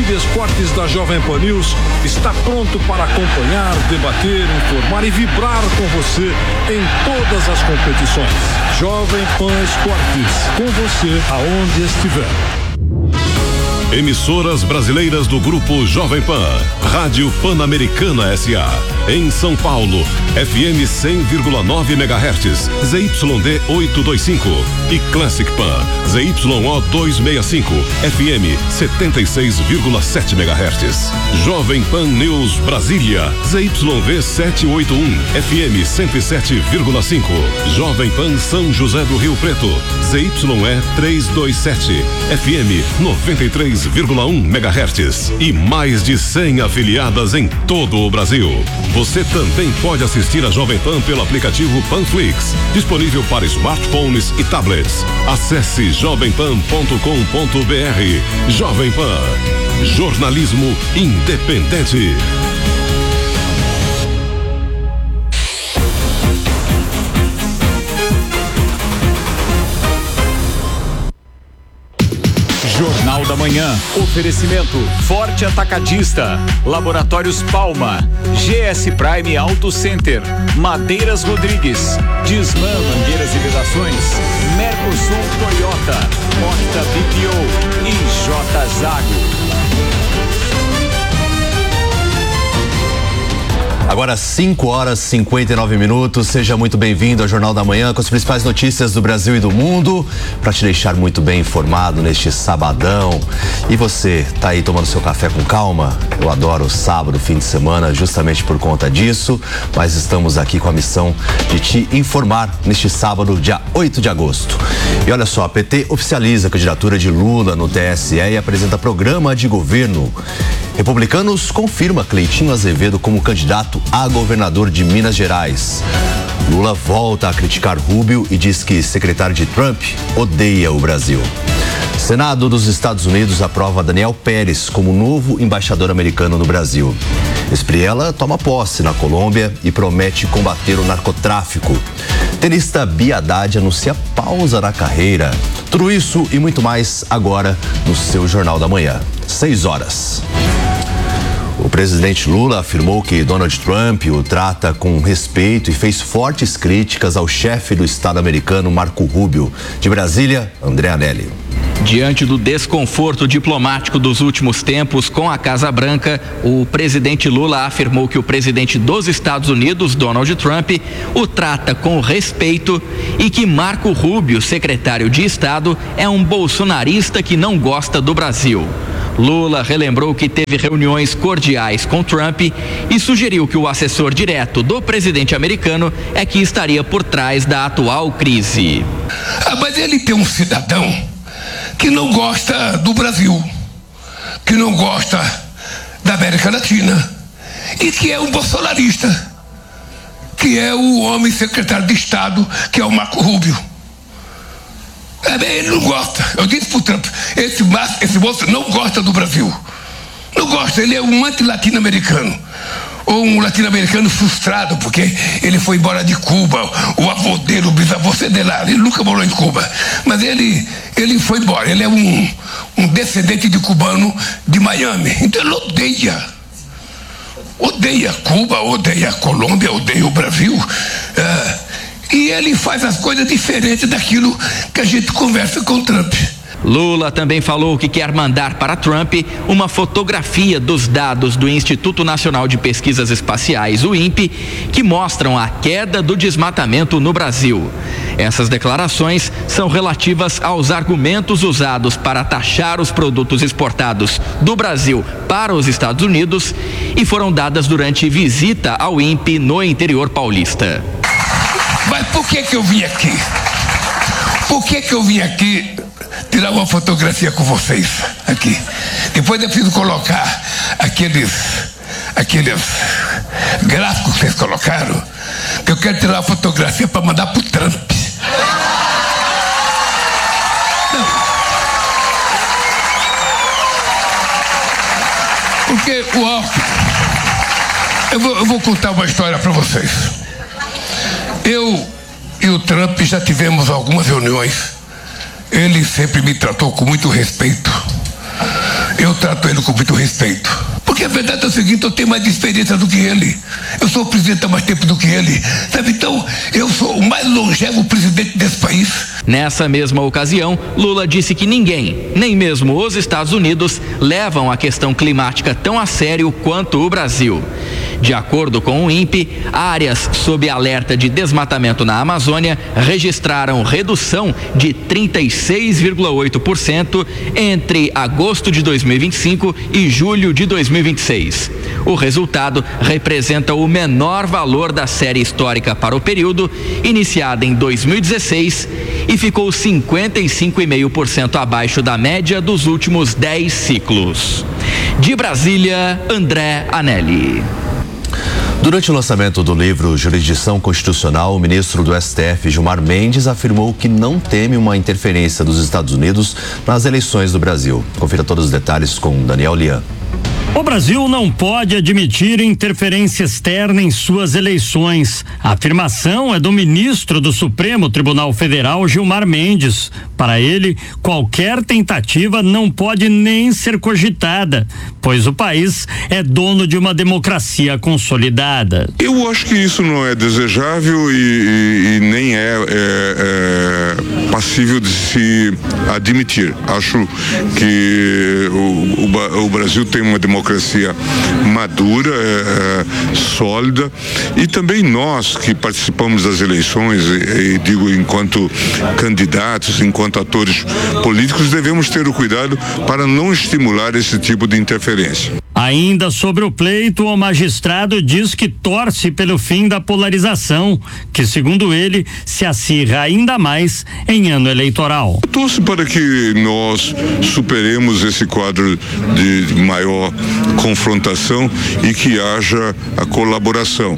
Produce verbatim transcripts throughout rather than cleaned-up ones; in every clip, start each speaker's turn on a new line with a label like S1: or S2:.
S1: de esportes da Jovem Pan News está pronto para acompanhar, debater, informar e vibrar com você em todas as competições. Jovem Pan Esportes, com você aonde estiver.
S2: Emissoras brasileiras do Grupo Jovem Pan, Rádio Pan-Americana S A, em São Paulo, F M cem vírgula nove megahertz, Z Y D oitocentos e vinte e cinco e Classic Pan, Z Y O duzentos e sessenta e cinco, F M setenta e seis vírgula sete megahertz. Jovem Pan News Brasília, Z Y V setecentos e oitenta e um, F M cento e sete vírgula cinco. Jovem Pan São José do Rio Preto, Z Y E trezentos e vinte e sete, F M noventa e três vírgula um megahertz e mais de cem afiliadas em todo o Brasil. Você também pode assistir a Jovem Pan pelo aplicativo Panflix, disponível para smartphones e tablets. Acesse jovem pan ponto com ponto b r. Jovem Pan, jornalismo independente.
S3: Jornal da Manhã. Oferecimento Forte Atacadista, Laboratórios Palma, G S Prime Auto Center, Madeiras Rodrigues, Disman Mangueiras e Vedações, Mercosul Toyota, Mota B P O e J Zago.
S4: Agora cinco horas e cinquenta e nove minutos, seja muito bem-vindo ao Jornal da Manhã com as principais notícias do Brasil e do mundo, para te deixar muito bem informado neste sabadão. E você tá aí tomando seu café com calma? Eu adoro sábado, fim de semana, justamente por conta disso, mas estamos aqui com a missão de te informar neste sábado, dia oito de agosto. E olha só, a P T oficializa a candidatura de Lula no T S E e apresenta programa de governo. Republicanos confirma Cleitinho Azevedo como candidato a governador de Minas Gerais. Lula volta a criticar Rubio e diz que secretário de Trump odeia o Brasil. Senado dos Estados Unidos aprova Daniel Pérez como novo embaixador americano no Brasil. Espriella toma posse na Colômbia e promete combater o narcotráfico. Tenista Bia Haddad anuncia pausa na carreira. Tudo isso e muito mais agora no seu Jornal da Manhã. Seis horas. O presidente Lula afirmou que Donald Trump o trata com respeito e fez fortes críticas ao chefe do Estado americano, Marco Rubio. De Brasília, André Anelli.
S5: Diante do desconforto diplomático dos últimos tempos com a Casa Branca, o presidente Lula afirmou que o presidente dos Estados Unidos, Donald Trump, o trata com respeito e que Marco Rubio, secretário de Estado, é um bolsonarista que não gosta do Brasil. Lula relembrou que teve reuniões cordiais com Trump e sugeriu que o assessor direto do presidente americano é que estaria por trás da atual crise.
S6: Ah, mas ele tem um cidadão que não gosta do Brasil, que não gosta da América Latina e que é um bolsonarista, que é o homem secretário de Estado, que é o Marco Rubio. É, ele não gosta. Eu disse pro Trump, esse, esse moço não gosta do Brasil. Não gosta, ele é um anti-latino-americano. Ou um latino-americano frustrado, porque ele foi embora de Cuba. O avô dele, o bisavô dele, ele nunca morou em Cuba. Mas ele, ele foi embora. Ele é um, um descendente de cubano de Miami. Então ele odeia. Odeia Cuba, odeia a Colômbia, odeia o Brasil. É, E ele faz as coisas diferentes daquilo que a gente conversa com Trump.
S5: Lula também falou que quer mandar para Trump uma fotografia dos dados do Instituto Nacional de Pesquisas Espaciais, o INPE, que mostram a queda do desmatamento no Brasil. Essas declarações são relativas aos argumentos usados para taxar os produtos exportados do Brasil para os Estados Unidos e foram dadas durante visita ao INPE no interior paulista.
S6: Mas por que que eu vim aqui? Por que que eu vim aqui tirar uma fotografia com vocês aqui? Depois eu preciso colocar aqueles, aqueles gráficos que vocês colocaram, que eu quero tirar uma fotografia para mandar pro Trump. Não. Porque o Alckmin, eu vou, eu vou contar uma história para vocês. Eu e o Trump já tivemos algumas reuniões. Ele sempre me tratou com muito respeito. eu trato ele com muito respeito. Porque a verdade é o seguinte, eu tenho mais experiência do que ele. Eu sou presidente há mais tempo do que ele. Sabe, então, eu sou o mais longevo presidente desse país.
S5: Nessa mesma ocasião, Lula disse que ninguém, nem mesmo os Estados Unidos, levam a questão climática tão a sério quanto o Brasil. De acordo com o INPE, áreas sob alerta de desmatamento na Amazônia registraram redução de trinta e seis vírgula oito por cento entre agosto de dois mil e vinte e cinco e julho de dois mil e vinte e seis. O resultado representa o menor valor da série histórica para o período, iniciada em dois mil e dezesseis, e ficou cinquenta e cinco vírgula cinco por cento abaixo da média dos últimos dez ciclos. De Brasília, André Anelli.
S4: Durante o lançamento do livro Jurisdição Constitucional, o ministro do S T F, Gilmar Mendes, afirmou que não teme uma interferência dos Estados Unidos nas eleições do Brasil. Confira todos os detalhes com Daniel Lian.
S7: O Brasil não pode admitir interferência externa em suas eleições. A afirmação é do ministro do Supremo Tribunal Federal, Gilmar Mendes. Para ele, qualquer tentativa não pode nem ser cogitada, pois o país é dono de uma democracia consolidada.
S8: Eu acho que isso não é desejável e, e, e nem é, é, é passível de se admitir. Acho que o, o, o Brasil tem uma democracia democracia madura, é, é, sólida, e também nós que participamos das eleições, e, e digo enquanto candidatos, enquanto atores políticos, devemos ter o cuidado para não estimular esse tipo de interferência.
S7: Ainda sobre o pleito, o magistrado diz que torce pelo fim da polarização, que, segundo ele, se acirra ainda mais em ano eleitoral.
S8: Eu torço para que nós superemos esse quadro de maior confrontação e que haja a colaboração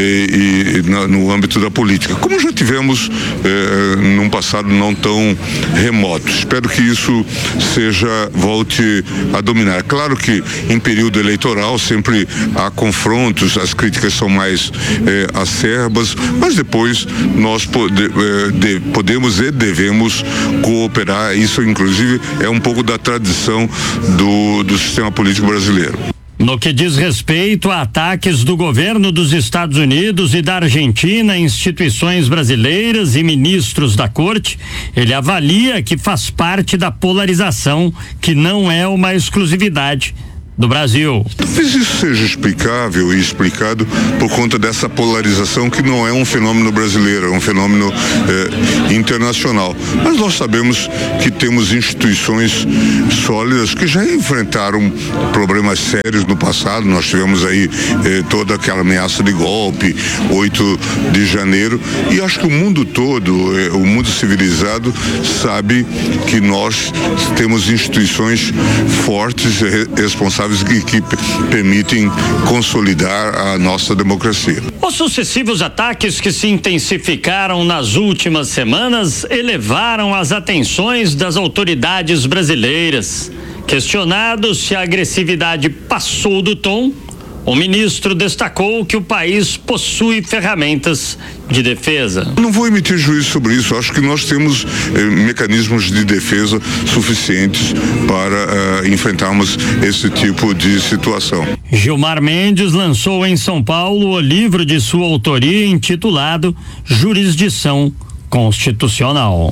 S8: e, e na, no âmbito da política, como já tivemos eh, num passado não tão remoto. Espero que isso seja, volte a dominar. Claro que em período eleitoral sempre há confrontos, as críticas são mais eh, acerbas, mas depois nós pode, eh, de, podemos e devemos cooperar. Isso, inclusive, é um pouco da tradição do, do sistema político brasileiro.
S7: No que diz respeito a ataques do governo dos Estados Unidos e da Argentina a instituições brasileiras e ministros da corte, ele avalia que faz parte da polarização, que não é uma exclusividade do Brasil.
S8: Talvez isso seja explicável e explicado por conta dessa polarização, que não é um fenômeno brasileiro, é um fenômeno eh, internacional. Mas nós sabemos que temos instituições sólidas que já enfrentaram problemas sérios no passado. Nós tivemos aí eh, toda aquela ameaça de golpe, oito de janeiro, e acho que o mundo todo, eh, o mundo civilizado, sabe que nós temos instituições fortes e responsáveis Que, que permitem consolidar a nossa democracia.
S7: Os sucessivos ataques que se intensificaram nas últimas semanas elevaram as atenções das autoridades brasileiras. Questionado se a agressividade passou do tom, o ministro destacou que o país possui ferramentas de defesa.
S8: Não vou emitir juízo sobre isso. Acho que nós temos eh, mecanismos de defesa suficientes para eh, enfrentarmos esse tipo de situação.
S7: Gilmar Mendes lançou em São Paulo o livro de sua autoria intitulado Jurisdição Constitucional.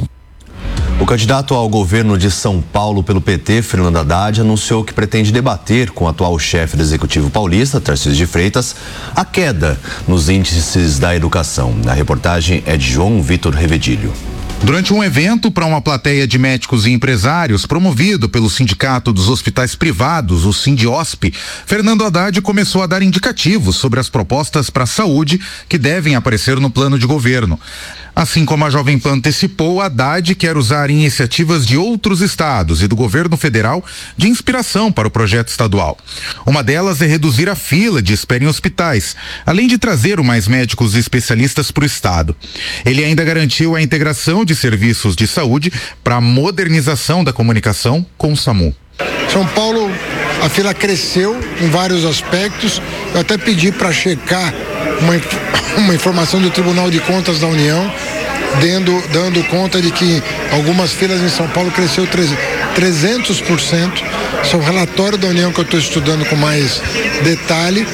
S4: O candidato ao governo de São Paulo pelo P T, Fernando Haddad, anunciou que pretende debater com o atual chefe do Executivo paulista, Tarcísio de Freitas, a queda nos índices da educação. A reportagem é de João Vitor Revedilho.
S9: Durante um evento para uma plateia de médicos e empresários promovido pelo Sindicato dos Hospitais Privados, o Sindiosp, Fernando Haddad começou a dar indicativos sobre as propostas para a saúde que devem aparecer no plano de governo. Assim como a Jovem Pan antecipou, Haddad quer usar iniciativas de outros estados e do governo federal de inspiração para o projeto estadual. Uma delas é reduzir a fila de espera em hospitais, além de trazer mais médicos e especialistas para o estado. Ele ainda garantiu a integração de serviços de saúde para a modernização da comunicação com o SAMU.
S10: São Paulo, a fila cresceu em vários aspectos. Eu até pedi para checar uma, uma informação do Tribunal de Contas da União, dando, dando conta de que algumas filas em São Paulo cresceu trezentos por cento. esse é o relatório da União que eu estou estudando com mais detalhe.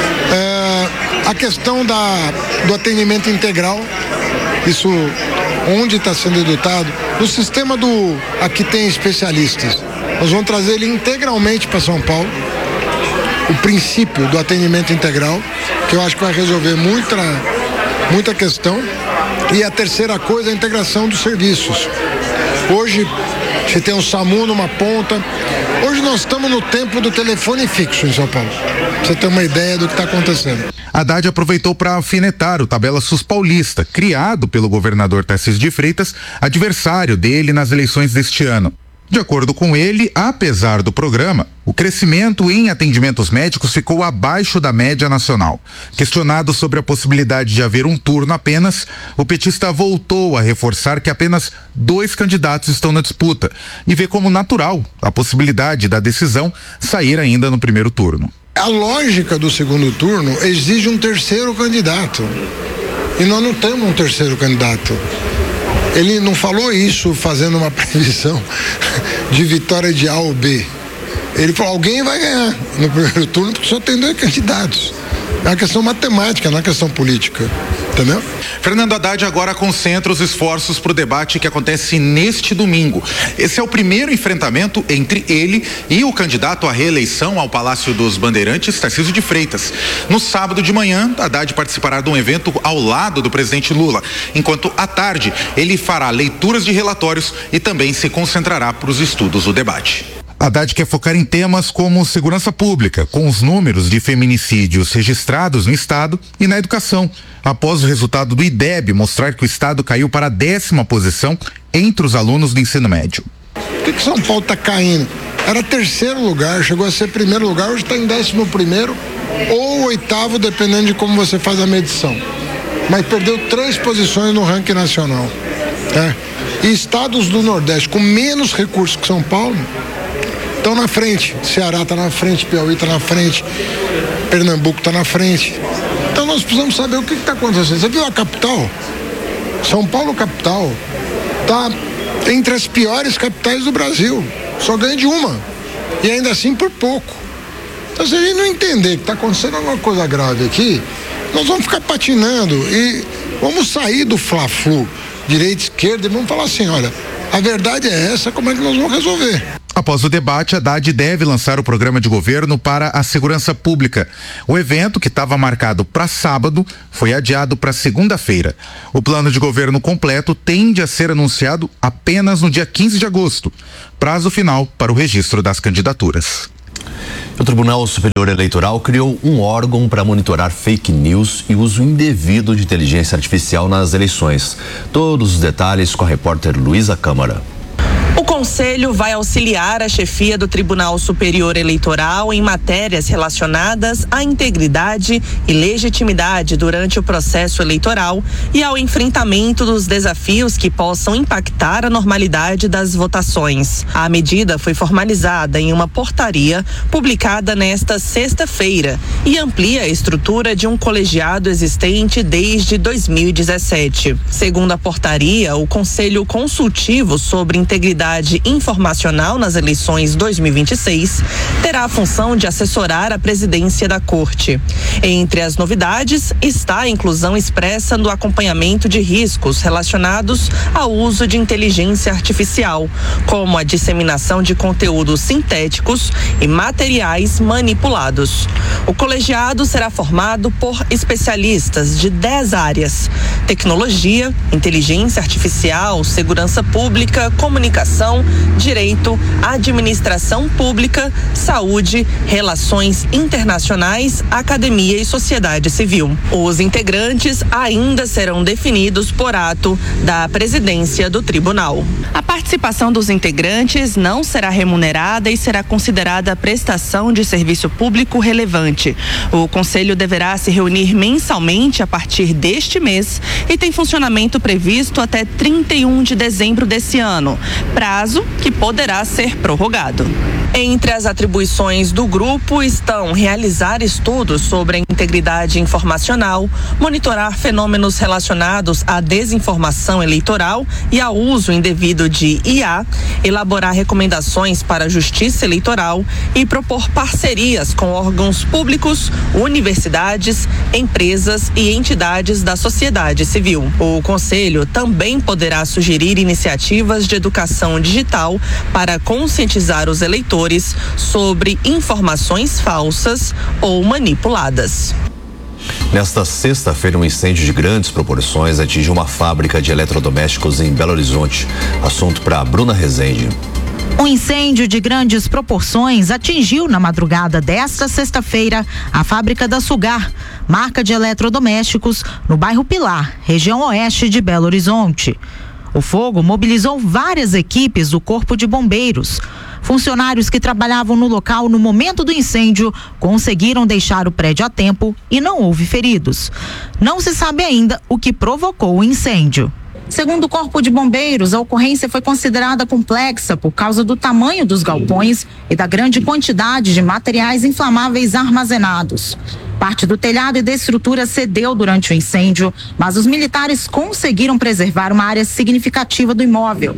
S10: É, a questão da, do atendimento integral, isso onde está sendo adotado, no sistema do, aqui tem especialistas, nós vamos trazer ele integralmente para São Paulo, o princípio do atendimento integral, que eu acho que vai resolver muita, muita questão. E a terceira coisa é a integração dos serviços. Hoje você tem o SAMU numa ponta. Hoje nós estamos no tempo do telefone fixo em São Paulo. Pra você ter uma ideia do que está acontecendo.
S9: Haddad aproveitou para alfinetar o Tabela SUS paulista, criado pelo governador Tarcísio de Freitas, adversário dele nas eleições deste ano. De acordo com ele, apesar do programa, o crescimento em atendimentos médicos ficou abaixo da média nacional. Questionado sobre a possibilidade de haver um turno apenas, o petista voltou a reforçar que apenas dois candidatos estão na disputa e vê como natural a possibilidade da decisão sair ainda no primeiro turno.
S10: A lógica do segundo turno exige um terceiro candidato. E nós não temos um terceiro candidato. Ele não falou isso fazendo uma previsão de vitória de A ou B. Ele falou, alguém vai ganhar no primeiro turno porque só tem dois candidatos. É uma questão matemática, não é uma questão política. Entendeu?
S9: Fernando Haddad agora concentra os esforços para o debate que acontece neste domingo. Esse é o primeiro enfrentamento entre ele e o candidato à reeleição ao Palácio dos Bandeirantes, Tarcísio de Freitas. No sábado de manhã, Haddad participará de um evento ao lado do presidente Lula, enquanto à tarde ele fará leituras de relatórios e também se concentrará para os estudos do debate. Haddad quer focar em temas como segurança pública, com os números de feminicídios registrados no estado, e na educação, após o resultado do I D E B mostrar que o estado caiu para a décima posição entre os alunos do ensino médio.
S10: Por que, que São Paulo está caindo? Era terceiro lugar, chegou a ser primeiro lugar, hoje está em décimo primeiro ou oitavo, dependendo de como você faz a medição. Mas perdeu três posições no ranking nacional. Tá? E estados do Nordeste com menos recursos que São Paulo estão na frente. Ceará está na frente, Piauí está na frente, Pernambuco está na frente. Então nós precisamos saber o que está acontecendo. Você viu a capital? São Paulo, capital, está entre as piores capitais do Brasil. Só ganha de uma. E ainda assim por pouco. Então, se a gente não entender que está acontecendo alguma coisa grave aqui, nós vamos ficar patinando e vamos sair do fla-flu, direita e esquerda, e vamos falar assim, olha, a verdade é essa, como é que nós vamos resolver?
S9: Após o debate, Haddad deve lançar o programa de governo para a segurança pública. O evento, que estava marcado para sábado, foi adiado para segunda-feira. O plano de governo completo tende a ser anunciado apenas no dia quinze de agosto, prazo final para o registro das candidaturas.
S4: O Tribunal Superior Eleitoral criou um órgão para monitorar fake news e uso indevido de inteligência artificial nas eleições. Todos os detalhes com a repórter Luísa Câmara.
S11: O Conselho vai auxiliar a chefia do Tribunal Superior Eleitoral em matérias relacionadas à integridade e legitimidade durante o processo eleitoral e ao enfrentamento dos desafios que possam impactar a normalidade das votações. A medida foi formalizada em uma portaria publicada nesta sexta-feira e amplia a estrutura de um colegiado existente desde dois mil e dezessete. Segundo a portaria, o Conselho Consultivo sobre Integridade Informacional nas eleições dois mil e vinte e seis terá a função de assessorar a presidência da Corte. Entre as novidades está a inclusão expressa no acompanhamento de riscos relacionados ao uso de inteligência artificial, como a disseminação de conteúdos sintéticos e materiais manipulados. O colegiado será formado por especialistas de dez áreas: tecnologia, inteligência artificial, segurança pública, comunicação, direito, administração pública, saúde, relações internacionais, academia e sociedade civil. Os integrantes ainda serão definidos por ato da presidência do tribunal. A participação dos integrantes não será remunerada e será considerada prestação de serviço público relevante. O Conselho deverá se reunir mensalmente a partir deste mês e tem funcionamento previsto até trinta e um de dezembro desse ano, prazo que poderá ser prorrogado. Entre as atribuições do grupo estão realizar estudos sobre a integridade informacional, monitorar fenômenos relacionados à desinformação eleitoral e ao uso indevido de I A, elaborar recomendações para a Justiça Eleitoral e propor parcerias com órgãos públicos, universidades, empresas e entidades da sociedade civil. O Conselho também poderá sugerir iniciativas de educação digital para conscientizar os eleitores sobre informações falsas ou manipuladas.
S4: Nesta sexta-feira, um incêndio de grandes proporções atingiu uma fábrica de eletrodomésticos em Belo Horizonte. Assunto para Bruna Rezende.
S12: Um incêndio de grandes proporções atingiu na madrugada desta sexta-feira a fábrica da Sugar, marca de eletrodomésticos, no bairro Pilar, região oeste de Belo Horizonte. O fogo mobilizou várias equipes do Corpo de Bombeiros. Funcionários que trabalhavam no local no momento do incêndio conseguiram deixar o prédio a tempo e não houve feridos. Não se sabe ainda o que provocou o incêndio. Segundo o Corpo de Bombeiros, a ocorrência foi considerada complexa por causa do tamanho dos galpões e da grande quantidade de materiais inflamáveis armazenados. Parte do telhado e da estrutura cedeu durante o incêndio, mas os militares conseguiram preservar uma área significativa do imóvel.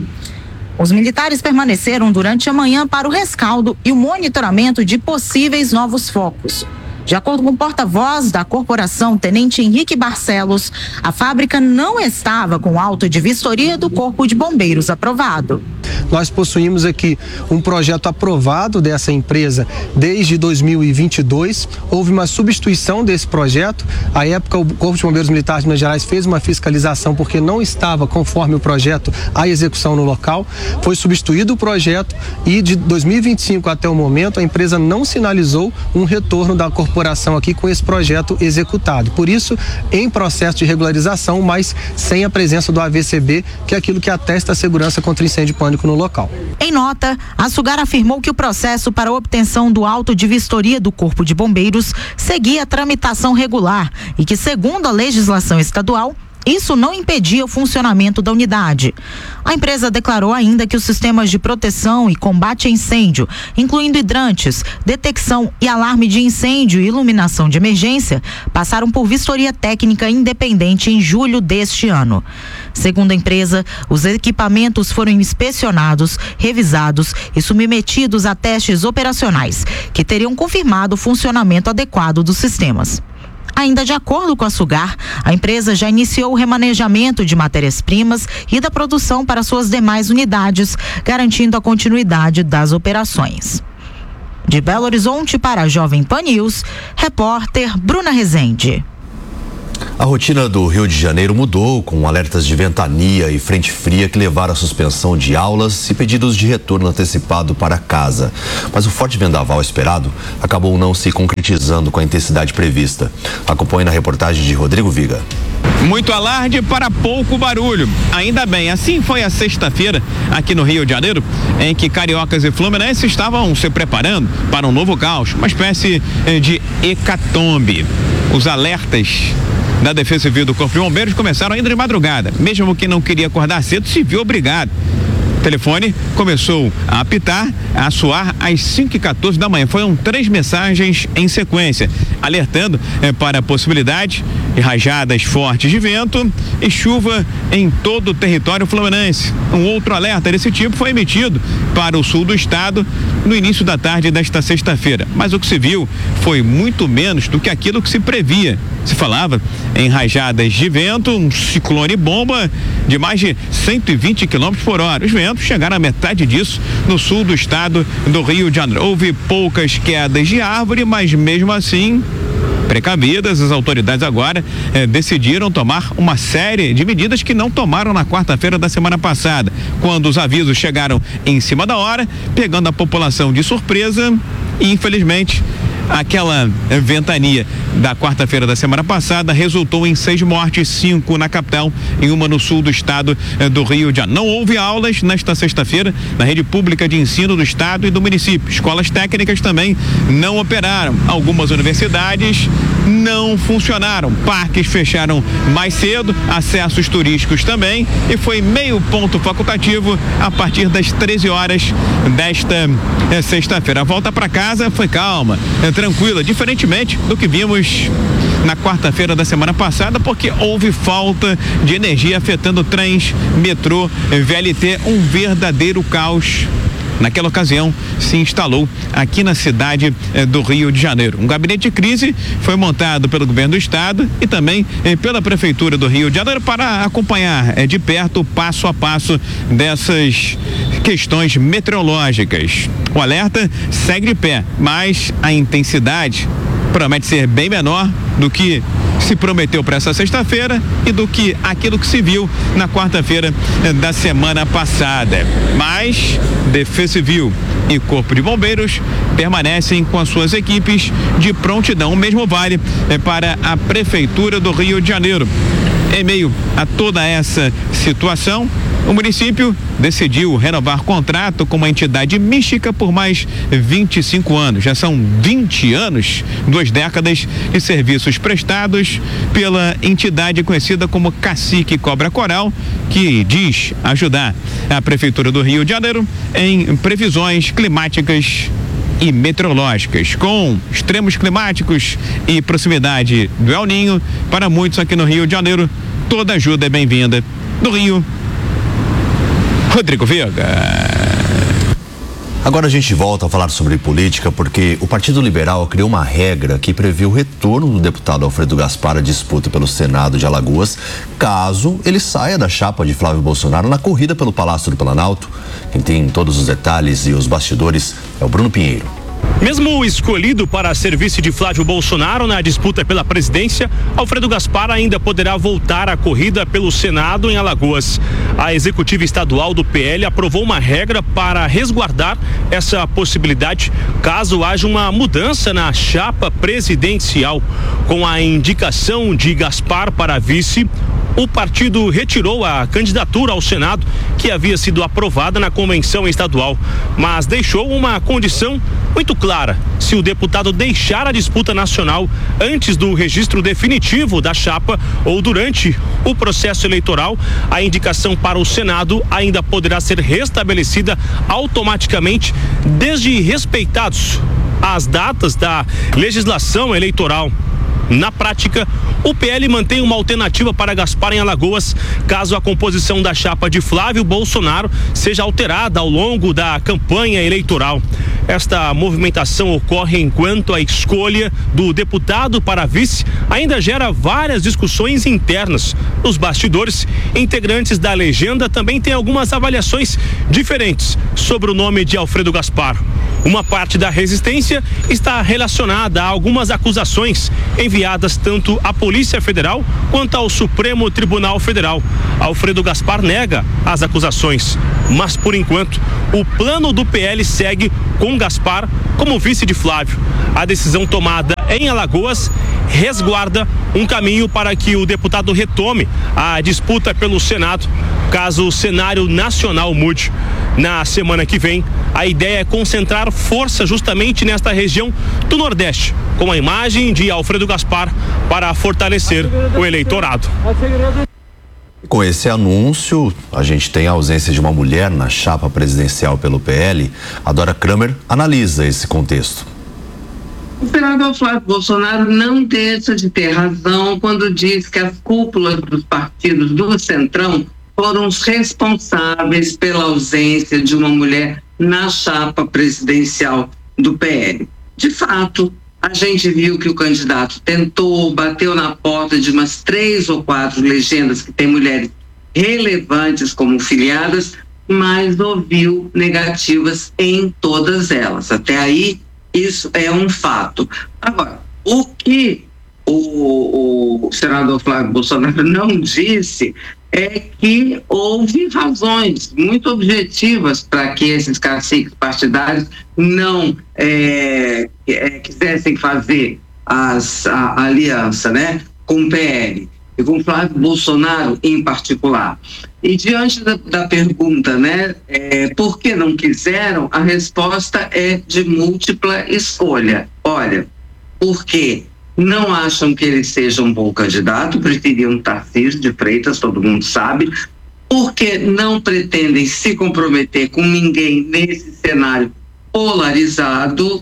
S12: Os militares permaneceram durante a manhã para o rescaldo e o monitoramento de possíveis novos focos. De acordo com o porta-voz da corporação, Tenente Henrique Barcelos, a fábrica não estava com auto de vistoria do Corpo de Bombeiros aprovado.
S13: Nós possuímos aqui um projeto aprovado dessa empresa desde dois mil e vinte e dois. Houve uma substituição desse projeto. À época, o Corpo de Bombeiros Militares de Minas Gerais fez uma fiscalização porque não estava conforme o projeto a execução no local. Foi substituído o projeto e de dois mil e vinte e cinco até o momento a empresa não sinalizou um retorno da corporação aqui com esse projeto executado. Por isso, em processo de regularização, mas sem a presença do A V C B, que é aquilo que atesta a segurança contra incêndio e pânico no local.
S12: Em nota, a Sugar afirmou que o processo para a obtenção do auto de vistoria do Corpo de Bombeiros seguia a tramitação regular e que, segundo a legislação estadual, isso não impedia o funcionamento da unidade. A empresa declarou ainda que os sistemas de proteção e combate a incêndio, incluindo hidrantes, detecção e alarme de incêndio e iluminação de emergência, passaram por vistoria técnica independente em julho deste ano. Segundo a empresa, os equipamentos foram inspecionados, revisados e submetidos a testes operacionais, que teriam confirmado o funcionamento adequado dos sistemas. Ainda de acordo com a Sugar, a empresa já iniciou o remanejamento de matérias-primas e da produção para suas demais unidades, garantindo a continuidade das operações. De Belo Horizonte para a Jovem Pan News, repórter Bruna Rezende.
S4: A rotina do Rio de Janeiro mudou, com alertas de ventania e frente fria que levaram à suspensão de aulas e pedidos de retorno antecipado para casa. Mas o forte vendaval esperado acabou não se concretizando com a intensidade prevista. Acompanhe na reportagem de Rodrigo Viga.
S14: Muito alarde para pouco barulho. Ainda bem, assim foi a sexta-feira aqui no Rio de Janeiro, em que cariocas e fluminenses estavam se preparando para um novo caos, uma espécie de hecatombe. Os alertas da Defesa Civil do Corpo de Bombeiros começaram ainda de madrugada. Mesmo quem não queria acordar cedo se viu obrigado. O telefone começou a apitar, a soar às cinco e quatorze da manhã. Foram três mensagens em sequência, alertando eh, para a possibilidade de rajadas fortes de vento e chuva em todo o território fluminense. Um outro alerta desse tipo foi emitido para o sul do estado no início da tarde desta sexta-feira. Mas o que se viu foi muito menos do que aquilo que se previa. Se falava em rajadas de vento, um ciclone bomba de mais de cento e vinte quilômetros por hora. Os ventos chegaram a metade disso no sul do estado do Rio de Janeiro. Houve poucas quedas de árvore, mas mesmo assim, precavidas, as autoridades agora eh, decidiram tomar uma série de medidas que não tomaram na quarta-feira da semana passada, quando os avisos chegaram em cima da hora, pegando a população de surpresa e, infelizmente, aquela ventania da quarta-feira da semana passada resultou em seis mortes, cinco na capital e uma no sul do estado eh, do Rio de Janeiro. Não houve aulas nesta sexta-feira na rede pública de ensino do estado e do município. Escolas técnicas também não operaram. Algumas universidades não funcionaram. Parques fecharam mais cedo, acessos turísticos também, e foi meio ponto facultativo a partir das treze horas desta é, sexta-feira. A volta para casa foi calma, é, tranquila, diferentemente do que vimos na quarta-feira da semana passada, porque houve falta de energia afetando trens, metrô, V L T, um verdadeiro caos. Naquela ocasião, se instalou aqui na cidade eh, do Rio de Janeiro. Um gabinete de crise foi montado pelo governo do estado e também eh, pela prefeitura do Rio de Janeiro para acompanhar eh, de perto, passo a passo, dessas questões meteorológicas. O alerta segue de pé, mas a intensidade promete ser bem menor do que se prometeu para essa sexta-feira e do que aquilo que se viu na quarta-feira eh, da semana passada. Mas Defesa Civil e Corpo de Bombeiros permanecem com as suas equipes de prontidão. O mesmo vale eh, para a Prefeitura do Rio de Janeiro. Em meio a toda essa situação, o município decidiu renovar contrato com uma entidade mística por mais vinte e cinco anos. Já são vinte anos, duas décadas de serviços prestados pela entidade conhecida como Cacique Cobra Coral, que diz ajudar a Prefeitura do Rio de Janeiro em previsões climáticas e meteorológicas. Com extremos climáticos e proximidade do El Ninho, para muitos aqui no Rio de Janeiro, toda ajuda é bem-vinda. Do Rio, Rodrigo Veiga.
S4: Agora a gente volta a falar sobre política porque o Partido Liberal criou uma regra que prevê o retorno do deputado Alfredo Gaspar à disputa pelo Senado de Alagoas, caso ele saia da chapa de Flávio Bolsonaro na corrida pelo Palácio do Planalto. Quem tem todos os detalhes e os bastidores é o Bruno Pinheiro.
S15: Mesmo escolhido para ser vice de Flávio Bolsonaro na disputa pela presidência, Alfredo Gaspar ainda poderá voltar à corrida pelo Senado em Alagoas. A executiva estadual do P L aprovou uma regra para resguardar essa possibilidade caso haja uma mudança na chapa presidencial. Com a indicação de Gaspar para vice, o partido retirou a candidatura ao Senado que havia sido aprovada na convenção estadual, mas deixou uma condição muito clara: se o deputado deixar a disputa nacional antes do registro definitivo da chapa ou durante o processo eleitoral, a indicação para o Senado ainda poderá ser restabelecida automaticamente, desde respeitados as datas da legislação eleitoral. Na prática, o P L mantém uma alternativa para Gaspar em Alagoas, caso a composição da chapa de Flávio Bolsonaro seja alterada ao longo da campanha eleitoral. Esta movimentação ocorre enquanto a escolha do deputado para vice ainda gera várias discussões internas. Nos bastidores, integrantes da legenda também têm algumas avaliações diferentes sobre o nome de Alfredo Gaspar. Uma parte da resistência está relacionada a algumas acusações enviadas tanto à Polícia Federal quanto ao Supremo Tribunal Federal. Alfredo Gaspar nega as acusações, mas por enquanto o plano do P L segue com Gaspar como vice de Flávio. A decisão tomada em Alagoas resguarda um caminho para que o deputado retome a disputa pelo Senado, caso o cenário nacional mude. Na semana que vem, a ideia é concentrar força justamente nesta região do Nordeste, com a imagem de Alfredo Gaspar para fortalecer o eleitorado.
S4: Com esse anúncio, a gente tem a ausência de uma mulher na chapa presidencial pelo P L. A Dora Kramer analisa esse contexto.
S16: O senador Flávio Bolsonaro não deixa de ter razão quando diz que as cúpulas dos partidos do Centrão foram os responsáveis pela ausência de uma mulher na chapa presidencial do P L. De fato, a gente viu que o candidato tentou, bateu na porta de umas três ou quatro legendas que têm mulheres relevantes como filiadas, mas ouviu negativas em todas elas. Até aí, isso é um fato. Agora, o que o, o senador Flávio Bolsonaro não disse é que houve razões muito objetivas para que esses caciques partidários não é, é, quisessem fazer as, a, a aliança, né, com o P L e com Flávio Bolsonaro em particular. E diante da, da pergunta, né, é, por que não quiseram, a resposta é de múltipla escolha. Olha, porque não acham que ele seja um bom candidato, preferiam Tarcísio de Freitas, todo mundo sabe, porque não pretendem se comprometer com ninguém nesse cenário polarizado,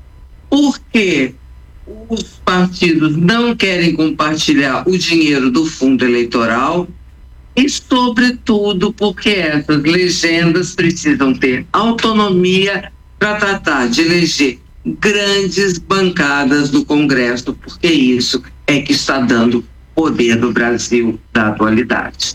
S16: porque os partidos não querem compartilhar o dinheiro do fundo eleitoral e, sobretudo, porque essas legendas precisam ter autonomia para tratar de eleger grandes bancadas do Congresso, porque isso é que está dando poder no Brasil da atualidade.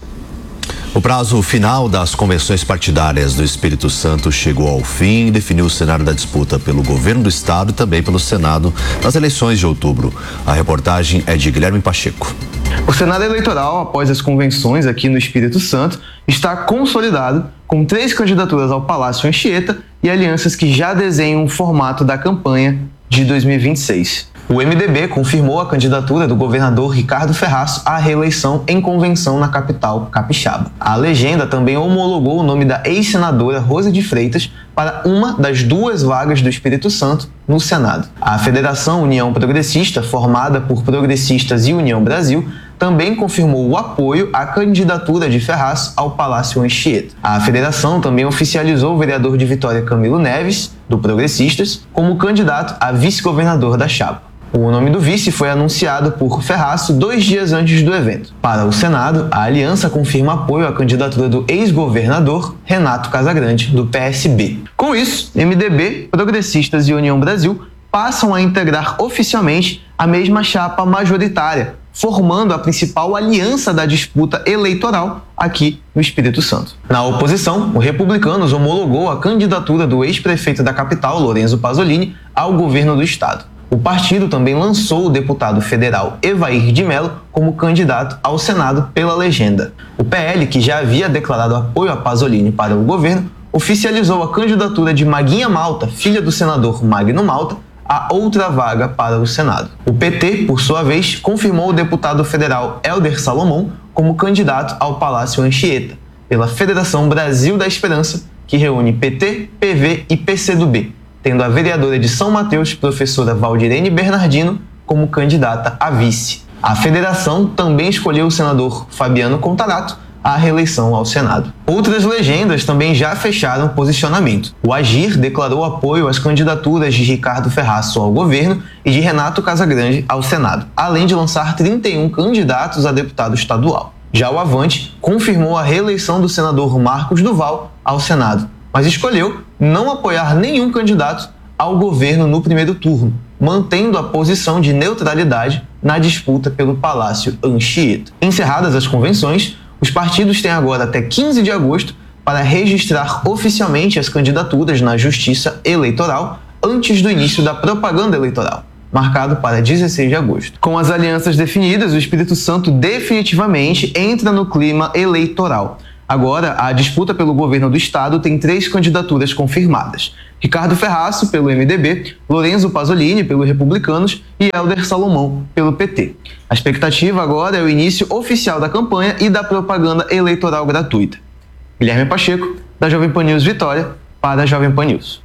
S4: O prazo final das convenções partidárias do Espírito Santo chegou ao fim e definiu o cenário da disputa pelo governo do estado e também pelo Senado nas eleições de outubro. A reportagem é de Guilherme Pacheco.
S17: O cenário eleitoral, após as convenções aqui no Espírito Santo, está consolidado com três candidaturas ao Palácio Anchieta e alianças que já desenham o formato da campanha de dois mil e vinte e seis. O M D B confirmou a candidatura do governador Ricardo Ferraz à reeleição em convenção na capital capixaba. A legenda também homologou o nome da ex-senadora Rosa de Freitas para uma das duas vagas do Espírito Santo no Senado. A Federação União Progressista, formada por Progressistas e União Brasil, também confirmou o apoio à candidatura de Ferraz ao Palácio Anchieta. A federação também oficializou o vereador de Vitória Camilo Neves, do Progressistas, como candidato a vice-governador da chapa. O nome do vice foi anunciado por Ferraz dois dias antes do evento. Para o Senado, a aliança confirma apoio à candidatura do ex-governador Renato Casagrande, do P S B. Com isso, M D B, Progressistas e União Brasil passam a integrar oficialmente a mesma chapa majoritária, formando a principal aliança da disputa eleitoral aqui no Espírito Santo. Na oposição, o Republicanos homologou a candidatura do ex-prefeito da capital, Lorenzo Pasolini, ao governo do estado. O partido também lançou o deputado federal Evair de Mello como candidato ao Senado pela legenda. O P L, que já havia declarado apoio a Pasolini para o governo, oficializou a candidatura de Maguinha Malta, filha do senador Magno Malta, a outra vaga para o Senado. O P T, por sua vez, confirmou o deputado federal Hélder Salomão como candidato ao Palácio Anchieta, pela Federação Brasil da Esperança, que reúne P T, P V e P C do B, tendo a vereadora de São Mateus, professora Valdirene Bernardino, como candidata a vice. A federação também escolheu o senador Fabiano Contarato à reeleição ao Senado. Outras legendas também já fecharam posicionamento. O Agir declarou apoio às candidaturas de Ricardo Ferraz ao governo e de Renato Casagrande ao Senado, além de lançar trinta e um candidatos a deputado estadual. Já o Avante confirmou a reeleição do senador Marcos Duval ao Senado, mas escolheu não apoiar nenhum candidato ao governo no primeiro turno, mantendo a posição de neutralidade na disputa pelo Palácio Anchieta. Encerradas as convenções, os partidos têm agora até quinze de agosto para registrar oficialmente as candidaturas na Justiça Eleitoral antes do início da propaganda eleitoral, marcado para dezesseis de agosto. Com as alianças definidas, o Espírito Santo definitivamente entra no clima eleitoral. Agora, a disputa pelo governo do estado tem três candidaturas confirmadas: Ricardo Ferraz, pelo M D B, Lorenzo Pasolini, pelo Republicanos e Hélder Salomão, pelo P T. A expectativa agora é o início oficial da campanha e da propaganda eleitoral gratuita. Guilherme Pacheco, da Jovem Pan News Vitória, para a Jovem Pan News.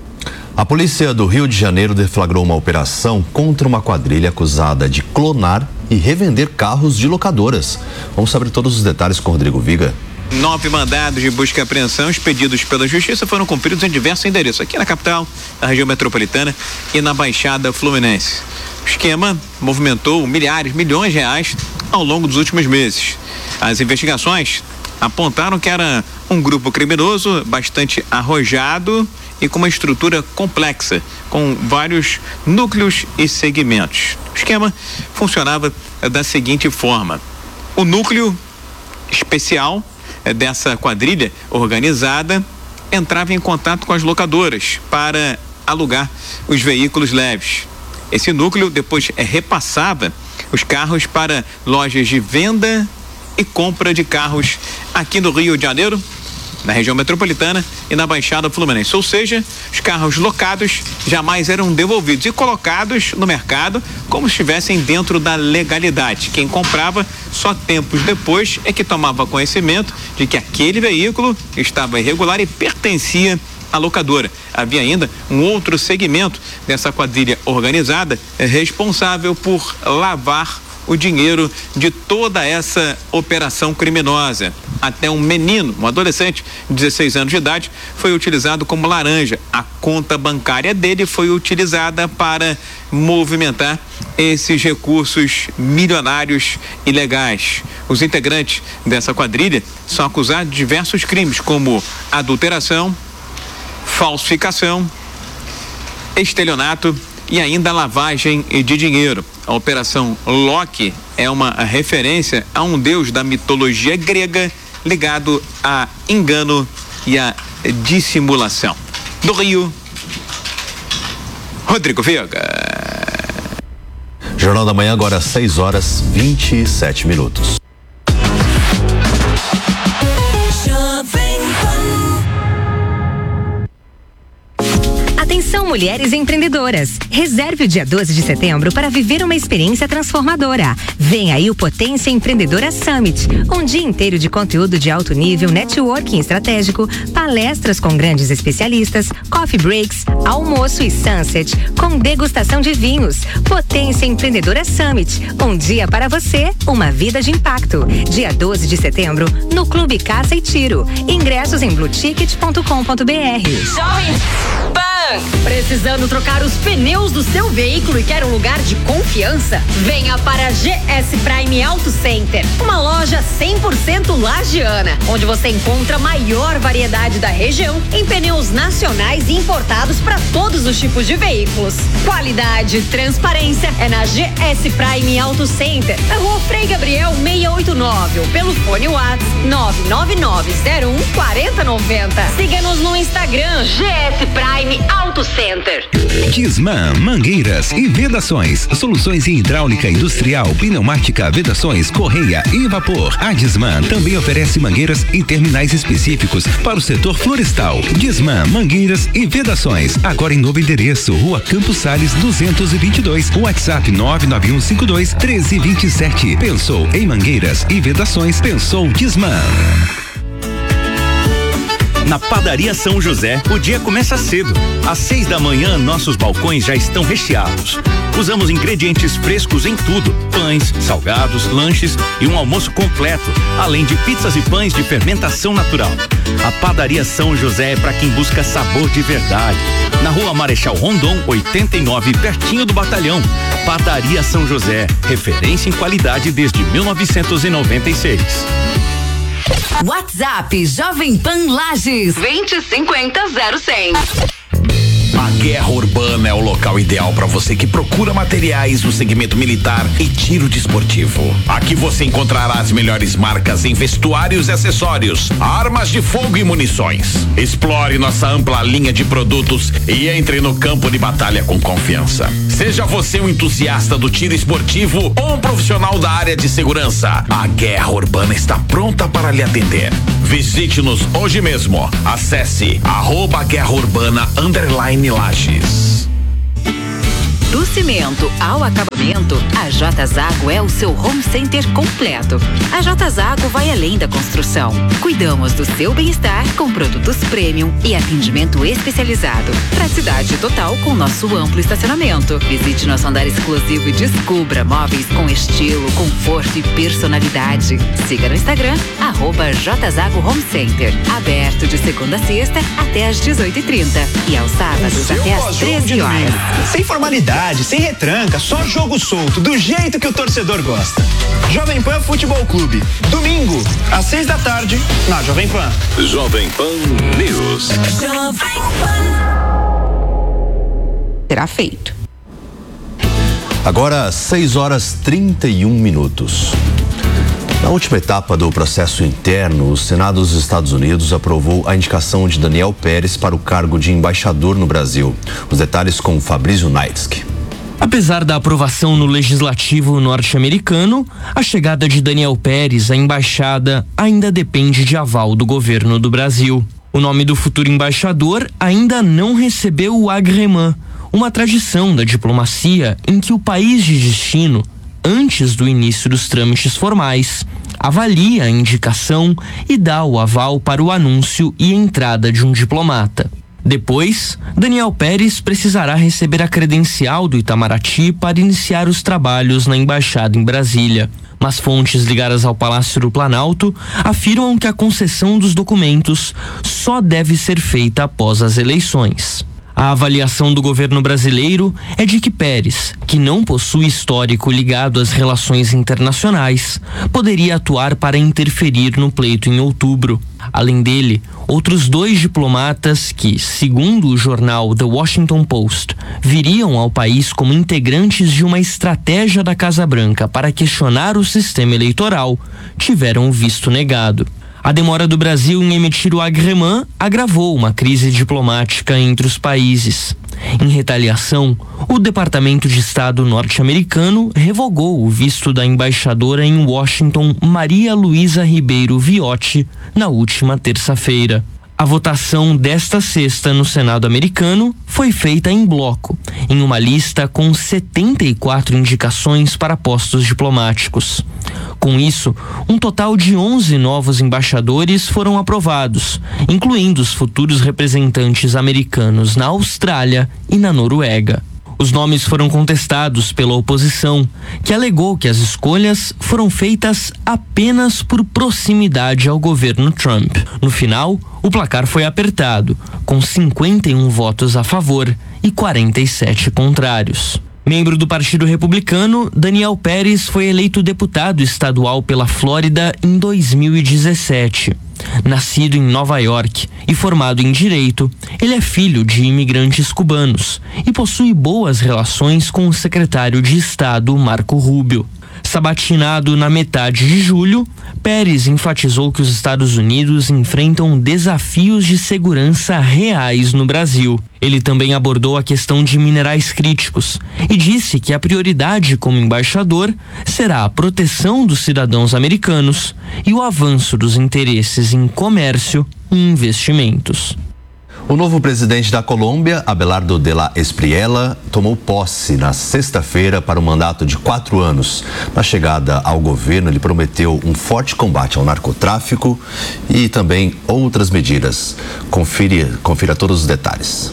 S4: A polícia do Rio de Janeiro deflagrou uma operação contra uma quadrilha acusada de clonar e revender carros de locadoras. Vamos saber todos os detalhes com Rodrigo Viga.
S14: Nove mandados de busca e apreensão expedidos pela Justiça foram cumpridos em diversos endereços, aqui na capital, na região metropolitana e na Baixada Fluminense. O esquema movimentou milhares, milhões de reais ao longo dos últimos meses. As investigações apontaram que era um grupo criminoso bastante arrojado e com uma estrutura complexa, com vários núcleos e segmentos. O esquema funcionava da seguinte forma: o núcleo especial dessa quadrilha organizada entrava em contato com as locadoras para alugar os veículos leves. Esse núcleo depois repassava os carros para lojas de venda e compra de carros aqui no Rio de Janeiro, na região metropolitana e na Baixada Fluminense. Ou seja, os carros locados jamais eram devolvidos e colocados no mercado como se estivessem dentro da legalidade. Quem comprava só tempos depois é que tomava conhecimento de que aquele veículo estava irregular e pertencia a locadora. Havia ainda um outro segmento dessa quadrilha organizada responsável por lavar o dinheiro de toda essa operação criminosa. Até um menino, um adolescente de dezesseis anos de idade, foi utilizado como laranja. A conta bancária dele foi utilizada para movimentar esses recursos milionários ilegais. Os integrantes dessa quadrilha são acusados de diversos crimes, como adulteração, falsificação, estelionato e ainda lavagem de dinheiro. A Operação Loki é uma referência a um deus da mitologia grega ligado a engano e a dissimulação. Do Rio, Rodrigo Veiga.
S4: Jornal da Manhã, agora seis horas vinte e sete minutos.
S18: Atenção, mulheres empreendedoras. Reserve o dia doze de setembro para viver uma experiência transformadora. Vem aí o Potência Empreendedora Summit. Um dia inteiro de conteúdo de alto nível, networking estratégico, palestras com grandes especialistas, coffee breaks, almoço e sunset, com degustação de vinhos. Potência Empreendedora Summit. Um dia para você, uma vida de impacto. Dia doze de setembro, no Clube Caça e Tiro. Ingressos em blue ticket ponto com ponto b r.
S19: Jovem Pan. Precisando trocar os pneus do seu veículo e quer um lugar de confiança? Venha para a G S Prime Auto Center, uma loja cem por cento lagiana, onde você encontra a maior variedade da região em pneus nacionais e importados para todos os tipos de veículos. Qualidade e transparência é na G S Prime Auto Center, na Rua Frei Gabriel seiscentos e oitenta e nove, ou pelo fone WhatsApp nove nove nove zero um quatro zero nove zero. Siga-nos no Instagram G S Prime Auto Center.
S20: Disman, mangueiras e vedações. Soluções em hidráulica industrial, pneumática, vedações, correia e vapor. A Disman também oferece mangueiras e terminais específicos para o setor florestal. Disman, mangueiras e vedações. Agora em novo endereço, Rua Campos Sales duzentos e vinte e dois. WhatsApp nove nove um cinco dois um três dois sete. Pensou em mangueiras e vedações? Pensou Disman.
S21: Na Padaria São José, o dia começa cedo. Às seis da manhã, nossos balcões já estão recheados. Usamos ingredientes frescos em tudo: pães, salgados, lanches e um almoço completo, além de pizzas e pães de fermentação natural. A Padaria São José é para quem busca sabor de verdade. Na Rua Marechal Rondon, oitenta e nove, pertinho do Batalhão. Padaria São José, referência em qualidade desde mil novecentos e noventa e seis.
S19: WhatsApp Jovem Pan Lages vinte e cinquenta zero cem.
S22: A Guerra Urbana é o local ideal para você que procura materiais no segmento militar e tiro desportivo. Aqui você encontrará as melhores marcas em vestuários e acessórios, armas de fogo e munições. Explore nossa ampla linha de produtos e entre no campo de batalha com confiança. Seja você um entusiasta do tiro esportivo ou um profissional da área de segurança, a Guerra Urbana está pronta para lhe atender. Visite-nos hoje mesmo. Acesse arroba Guerra Urbana underline Lages.
S18: Do cimento ao acabamento, a J Zago é o seu home center completo. A J Zago vai além da construção. Cuidamos do seu bem-estar com produtos premium e atendimento especializado. Praticidade total com nosso amplo estacionamento. Visite nosso andar exclusivo e descubra móveis com estilo, conforto e personalidade. Siga no Instagram, arroba J Zago Home Center. Aberto de segunda a sexta até às dezoito e trinta e aos sábados até às treze horas.
S23: Sem formalidade, sem retranca, só jogo solto, do jeito que o torcedor gosta. Jovem Pan Futebol Clube, domingo, às seis da tarde, na Jovem Pan.
S2: Jovem Pan News.
S19: Jovem Pan. Será feito.
S4: Agora, seis horas trinta e um minutos. Na última etapa do processo interno, o Senado dos Estados Unidos aprovou a indicação de Daniel Pérez para o cargo de embaixador no Brasil. Os detalhes com Fabrício Naitsky.
S24: Apesar da aprovação no legislativo norte-americano, a chegada de Daniel Pérez à embaixada ainda depende de aval do governo do Brasil. O nome do futuro embaixador ainda não recebeu o agrément, uma tradição da diplomacia em que o país de destino, antes do início dos trâmites formais, avalia a indicação e dá o aval para o anúncio e entrada de um diplomata. Depois, Daniel Pérez precisará receber a credencial do Itamaraty para iniciar os trabalhos na embaixada em Brasília. Mas fontes ligadas ao Palácio do Planalto afirmam que a concessão dos documentos só deve ser feita após as eleições. A avaliação do governo brasileiro é de que Pérez, que não possui histórico ligado às relações internacionais, poderia atuar para interferir no pleito em outubro. Além dele, outros dois diplomatas que, segundo o jornal The Washington Post, viriam ao país como integrantes de uma estratégia da Casa Branca para questionar o sistema eleitoral, tiveram o visto negado. A demora do Brasil em emitir o agremã agravou uma crise diplomática entre os países. Em retaliação, o Departamento de Estado norte-americano revogou o visto da embaixadora em Washington, Maria Luísa Ribeiro Viotti, na última terça-feira. A votação desta sexta no Senado americano foi feita em bloco, em uma lista com setenta e quatro indicações para postos diplomáticos. Com isso, um total de onze novos embaixadores foram aprovados, incluindo os futuros representantes americanos na Austrália e na Noruega. Os nomes foram contestados pela oposição, que alegou que as escolhas foram feitas apenas por proximidade ao governo Trump. No final, o placar foi apertado, com cinquenta e um votos a favor e quarenta e sete contrários. Membro do Partido Republicano, Daniel Pérez foi eleito deputado estadual pela Flórida em dois mil e dezessete. Nascido em Nova York e formado em Direito, ele é filho de imigrantes cubanos e possui boas relações com o secretário de Estado, Marco Rubio. Sabatinado na metade de julho, Pérez enfatizou que os Estados Unidos enfrentam desafios de segurança reais no Brasil. Ele também abordou a questão de minerais críticos e disse que a prioridade como embaixador será a proteção dos cidadãos americanos e o avanço dos interesses em comércio e investimentos.
S4: O novo presidente da Colômbia, Abelardo de la Espriella, tomou posse na sexta-feira para um mandato de quatro anos. Na chegada ao governo, ele prometeu um forte combate ao narcotráfico e também outras medidas. Confira, confira todos os detalhes.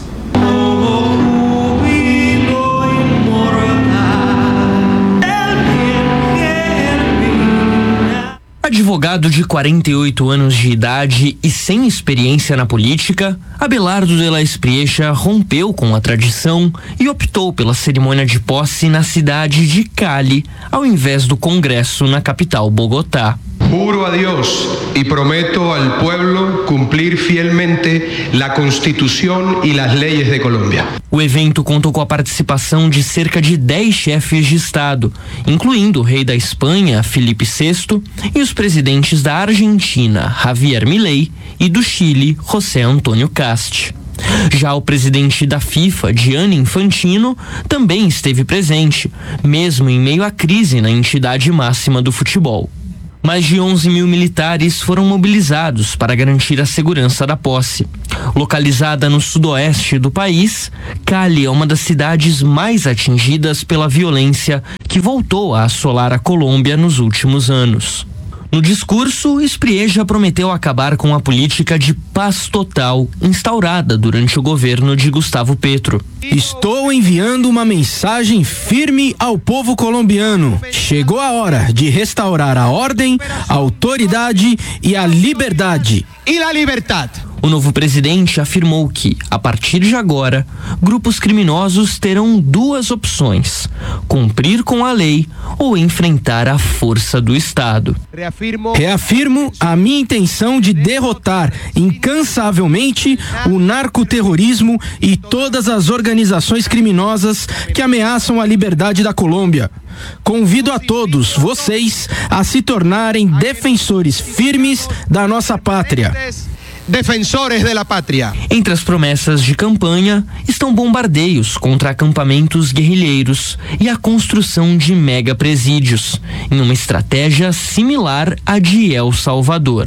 S24: Advogado de quarenta e oito anos de idade e sem experiência na política, Abelardo de la Espriella rompeu com a tradição e optou pela cerimônia de posse na cidade de Cali, ao invés do Congresso na capital Bogotá.
S1: Juro a Dios y prometo al pueblo cumplir fielmente la Constitución y las leyes de Colombia.
S24: O evento contou com a participação de cerca de dez chefes de Estado, incluindo o rei da Espanha, Felipe sexto, e os presidentes da Argentina, Javier Milei, e do Chile, José Antônio Cast. Já o presidente da FIFA, Gianni Infantino, também esteve presente, mesmo em meio à crise na entidade máxima do futebol. Mais de onze mil militares foram mobilizados para garantir a segurança da posse. Localizada no sudoeste do país, Cali é uma das cidades mais atingidas pela violência que voltou a assolar a Colômbia nos últimos anos. No discurso, Espriella prometeu acabar com a política de paz total instaurada durante o governo de Gustavo Petro.
S3: Estou enviando uma mensagem firme ao povo colombiano. Chegou a hora de restaurar a ordem, a autoridade e a liberdade.
S23: E a liberdade.
S24: O novo presidente afirmou que, a partir de agora, grupos criminosos terão duas opções: cumprir com a lei ou enfrentar a força do Estado.
S3: Reafirmo, Reafirmo a minha intenção de derrotar incansavelmente o narcoterrorismo e todas as organizações criminosas que ameaçam a liberdade da Colômbia. Convido a todos vocês a se tornarem defensores firmes da nossa pátria.
S23: Defensores de la pátria.
S24: Entre as promessas de campanha estão bombardeios contra acampamentos guerrilheiros e a construção de mega presídios, em uma estratégia similar à de El Salvador.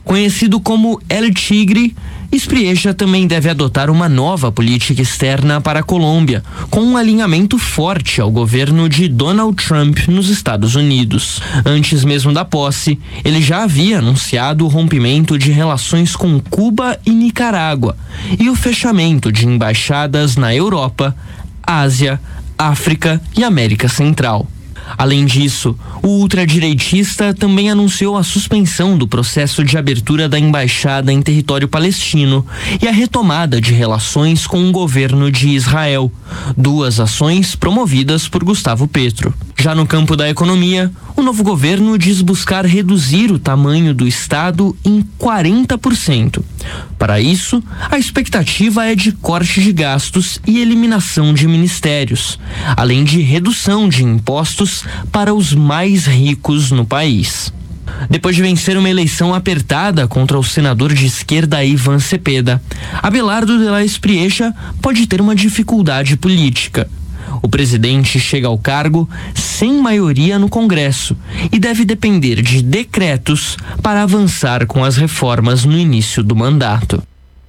S24: Conhecido como El Tigre, Espriella também deve adotar uma nova política externa para a Colômbia, com um alinhamento forte ao governo de Donald Trump nos Estados Unidos. Antes mesmo da posse, ele já havia anunciado o rompimento de relações com Cuba e Nicarágua e o fechamento de embaixadas na Europa, Ásia, África e América Central. Além disso, o ultradireitista também anunciou a suspensão do processo de abertura da embaixada em território palestino e a retomada de relações com o governo de Israel, duas ações promovidas por Gustavo Petro. Já no campo da economia, o novo governo diz buscar reduzir o tamanho do Estado em quarenta por cento. Para isso, a expectativa é de corte de gastos e eliminação de ministérios, além de redução de impostos para os mais ricos no país. Depois de vencer uma eleição apertada contra o senador de esquerda Ivan Cepeda, Abelardo de la Espriella pode ter uma dificuldade política. O presidente chega ao cargo sem maioria no Congresso e deve depender de decretos para avançar com as reformas no início do mandato.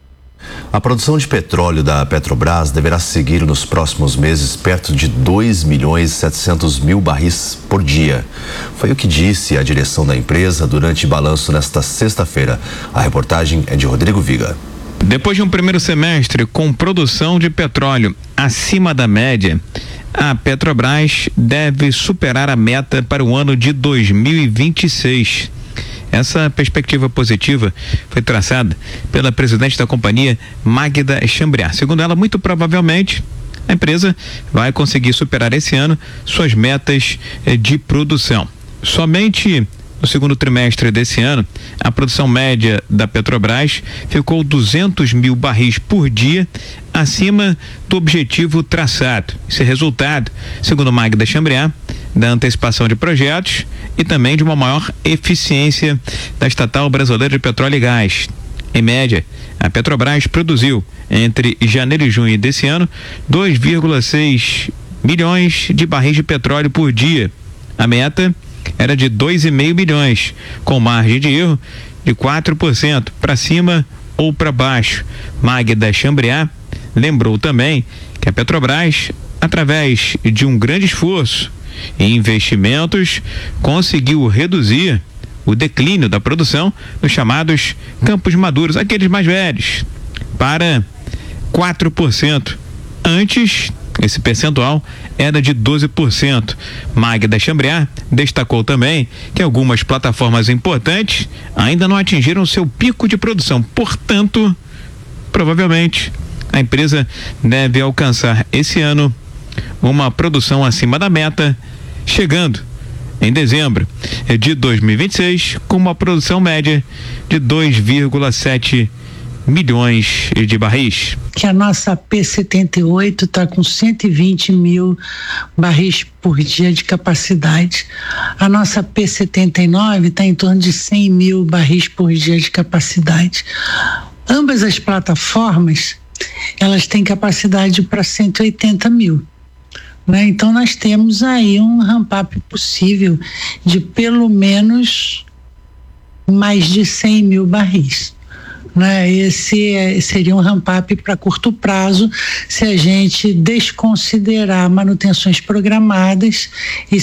S4: A produção de petróleo da Petrobras deverá seguir nos próximos meses perto de dois milhões e setecentos mil barris por dia. Foi o que disse a direção da empresa durante balanço nesta sexta-feira. A reportagem é de Rodrigo Viga.
S14: Depois de um primeiro semestre com produção de petróleo acima da média, a Petrobras deve superar a meta para o ano de dois mil e vinte e seis. Essa perspectiva positiva foi traçada pela presidente da companhia, Magda Chambriard. Segundo ela, muito provavelmente a empresa vai conseguir superar esse ano suas metas de produção. Somente no segundo trimestre desse ano, a produção média da Petrobras ficou duzentos mil barris por dia acima do objetivo traçado. Esse é resultado, segundo Magda Chambriard, da antecipação de projetos e também de uma maior eficiência da estatal brasileira de petróleo e gás. Em média, a Petrobras produziu entre janeiro e junho desse ano dois vírgula seis milhões de barris de petróleo por dia. A meta era de dois vírgula cinco milhões, com margem de erro de quatro por cento para cima ou para baixo. Magda Chambriard lembrou também que a Petrobras, através de um grande esforço e investimentos, conseguiu reduzir o declínio da produção nos chamados campos maduros, aqueles mais velhos, para quatro por cento. Antes, esse percentual era de doze por cento. Magda Chambriard destacou também que algumas plataformas importantes ainda não atingiram seu pico de produção. Portanto, provavelmente, a empresa deve alcançar esse ano uma produção acima da meta, chegando em dezembro de dois mil e vinte e seis com uma produção média de dois vírgula sete milhões de barris.
S5: Que a nossa P setenta e oito está com cento e vinte mil barris por dia de capacidade. A nossa P setenta e nove está em torno de cem mil barris por dia de capacidade. Ambas as plataformas, elas têm capacidade para cento e oitenta mil. Né? Então nós temos aí um ramp-up possível de pelo menos mais de cem mil barris. Né? Esse é, seria um ramp-up para curto prazo se a gente desconsiderar manutenções programadas e